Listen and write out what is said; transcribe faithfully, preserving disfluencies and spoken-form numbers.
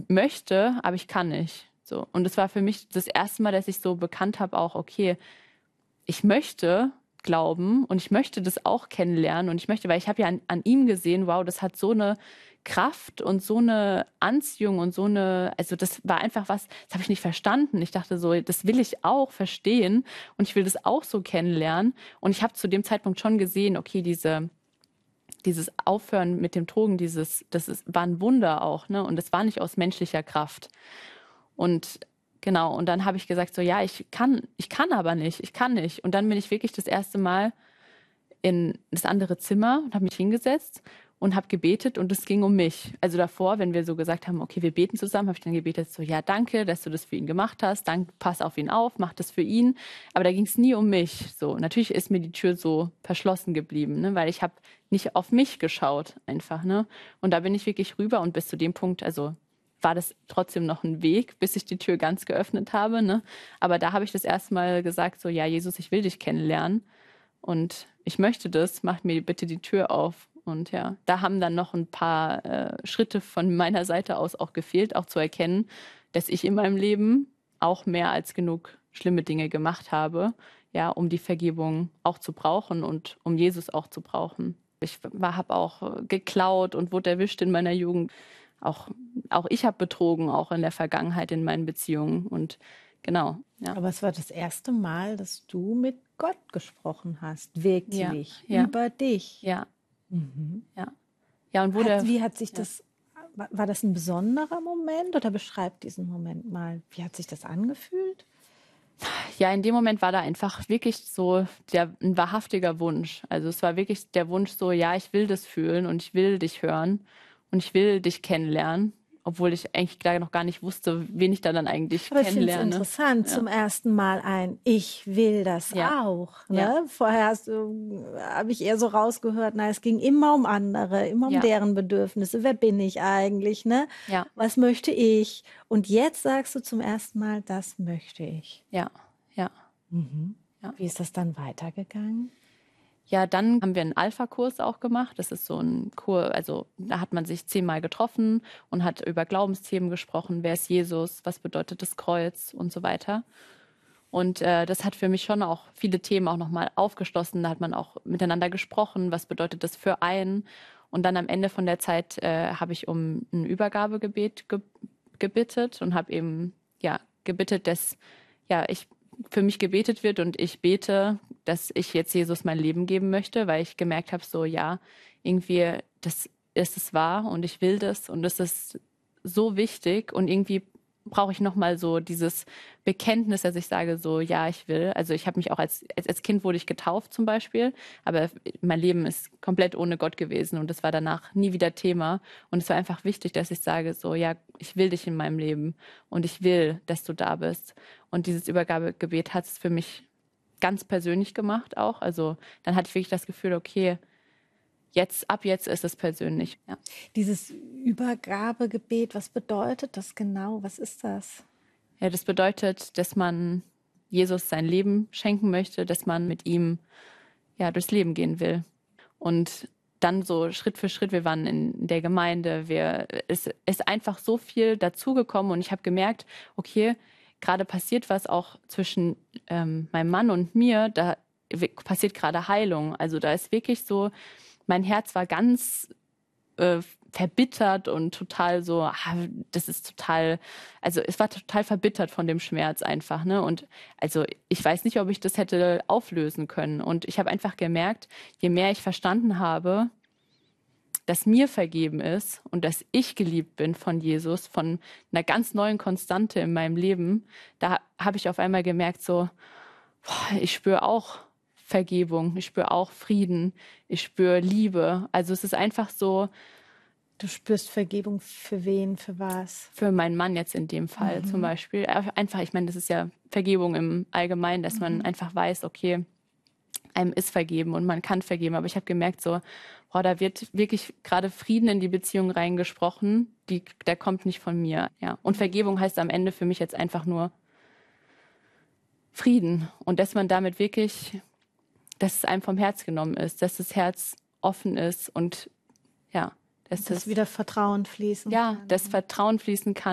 möchte, aber ich kann nicht. So. Und es war für mich das erste Mal, dass ich so bekannt habe, auch, okay, ich möchte glauben und ich möchte das auch kennenlernen und ich möchte, weil ich habe ja an, an ihm gesehen, wow, das hat so eine Kraft und so eine Anziehung und so eine, also das war einfach was, das habe ich nicht verstanden. Ich dachte so, das will ich auch verstehen und ich will das auch so kennenlernen. Und ich habe zu dem Zeitpunkt schon gesehen, okay, diese, dieses Aufhören mit dem Drogen, dieses, das ist, war ein Wunder auch, ne? Und das war nicht aus menschlicher Kraft. Und genau, und dann habe ich gesagt, so ja, ich kann, ich kann aber nicht, ich kann nicht. Und dann bin ich wirklich das erste Mal in das andere Zimmer und habe mich hingesetzt und habe gebetet und es ging um mich. Also davor, wenn wir so gesagt haben, okay, wir beten zusammen, habe ich dann gebetet, so ja, danke, dass du das für ihn gemacht hast, danke, pass auf ihn auf, mach das für ihn. Aber da ging es nie um mich. So, natürlich ist mir die Tür so verschlossen geblieben, ne, weil ich habe nicht auf mich geschaut einfach, ne. Und da bin ich wirklich rüber und bis zu dem Punkt, also war das trotzdem noch ein Weg, bis ich die Tür ganz geöffnet habe, ne. Aber da habe ich das erste Mal gesagt, so ja, Jesus, ich will dich kennenlernen. Und ich möchte das, mach mir bitte die Tür auf. Und ja, da haben dann noch ein paar äh, Schritte von meiner Seite aus auch gefehlt, auch zu erkennen, dass ich in meinem Leben auch mehr als genug schlimme Dinge gemacht habe, ja, um die Vergebung auch zu brauchen und um Jesus auch zu brauchen. Ich habe auch geklaut und wurde erwischt in meiner Jugend. Auch, auch ich habe betrogen, auch in der Vergangenheit in meinen Beziehungen. Und genau, ja. Aber es war das erste Mal, dass du mit Gott gesprochen hast, wirklich, ja, ja, über dich. Ja, mhm. ja. Ja, und wo hat, der, wie hat sich ja. das, war das ein besonderer Moment oder beschreib diesen Moment mal? Wie hat sich das angefühlt? Ja, in dem Moment war da einfach wirklich so der, ein wahrhaftiger Wunsch. Also es war wirklich der Wunsch so, ja, ich will das fühlen und ich will dich hören und ich will dich kennenlernen, obwohl ich eigentlich da noch gar nicht wusste, wen ich da dann eigentlich Aber ich finde es kennenlerne. interessant, Ja. zum ersten Mal ein Ich will das Ja. auch. Ne? Ja. Vorher habe ich eher so rausgehört, na, es ging immer um andere, immer um Ja. deren Bedürfnisse. Wer bin ich eigentlich? Ne? Ja. Was möchte ich? Und jetzt sagst du zum ersten Mal, das möchte ich. Ja, ja. Mhm. Ja. Wie ist das dann weitergegangen? Ja, dann haben wir einen Alpha-Kurs auch gemacht. Das ist so ein Kurs, also da hat man sich zehnmal getroffen und hat über Glaubensthemen gesprochen. Wer ist Jesus? Was bedeutet das Kreuz? Und so weiter. Und äh, das hat für mich schon auch viele Themen auch nochmal aufgeschlossen. Da hat man auch miteinander gesprochen. Was bedeutet das für einen? Und dann am Ende von der Zeit äh, habe ich um ein Übergabegebet ge gebittet und habe eben ja gebittet, dass ja ich für mich gebetet wird und ich bete, dass ich jetzt Jesus mein Leben geben möchte, weil ich gemerkt habe, so ja, irgendwie, das ist es wahr und ich will das und das ist so wichtig und irgendwie brauche ich nochmal so dieses Bekenntnis, dass ich sage so, ja, ich will. Also ich habe mich auch als, als, als Kind wurde ich getauft zum Beispiel, aber mein Leben ist komplett ohne Gott gewesen und das war danach nie wieder Thema. Und es war einfach wichtig, dass ich sage so, ja, ich will dich in meinem Leben und ich will, dass du da bist. Und dieses Übergabegebet hat es für mich ganz persönlich gemacht auch. Also dann hatte ich wirklich das Gefühl, okay, jetzt, ab jetzt ist es persönlich. Ja. Dieses Übergabegebet, was bedeutet das genau? Was ist das? Ja, das bedeutet, dass man Jesus sein Leben schenken möchte, dass man mit ihm ja durchs Leben gehen will. Und dann so Schritt für Schritt, wir waren in der Gemeinde, wir, es ist einfach so viel dazugekommen und ich habe gemerkt, okay, gerade passiert was auch zwischen ähm, meinem Mann und mir, da passiert gerade Heilung. Also da ist wirklich so, mein Herz war ganz äh, verbittert und total so, ah, das ist total, also es war total verbittert von dem Schmerz einfach, ne? Und also ich weiß nicht, ob ich das hätte auflösen können. Und ich habe einfach gemerkt, je mehr ich verstanden habe, dass mir vergeben ist und dass ich geliebt bin von Jesus, von einer ganz neuen Konstante in meinem Leben, da habe ich auf einmal gemerkt, so, boah, ich spüre auch Vergebung, ich spüre auch Frieden, ich spüre Liebe. Also es ist einfach so. Du spürst Vergebung für wen, für was? Für meinen Mann jetzt in dem Fall mhm. zum Beispiel. Einfach, ich meine, das ist ja Vergebung im Allgemeinen, dass mhm. man einfach weiß, okay, einem ist vergeben und man kann vergeben. Aber ich habe gemerkt, so, boah, da wird wirklich gerade Frieden in die Beziehung reingesprochen, die, der kommt nicht von mir. Ja. Und Vergebung heißt am Ende für mich jetzt einfach nur Frieden. Und dass man damit wirklich, dass es einem vom Herz genommen ist, dass das Herz offen ist und ja, dass das wieder Vertrauen fließen ja, kann. das Vertrauen fließen kann.